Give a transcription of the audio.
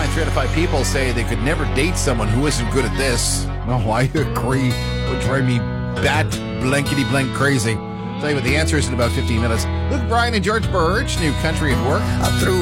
find 3 out of 5 people say they could never date someone who isn't good at this. No, I agree. It would drive me bat blankety blank crazy. Tell you what the answer is in about 15 minutes. Luke Bryan and George Burge, New Country at Work. I threw